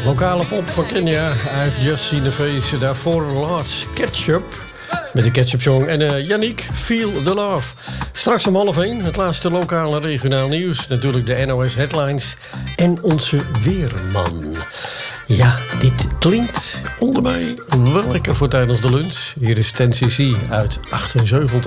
Lokale pop van Kenya. I've just seen a face. Daarvoor Large Ketchup. Met de Ketchup Song. En Yannick, Feel the Love. Straks om 12:30 het laatste lokale regionaal nieuws. Natuurlijk de NOS Headlines. En onze weerman. Ja, dit klinkt onder mij wel lekker voor tijdens de lunch. Hier is 10cc uit 78.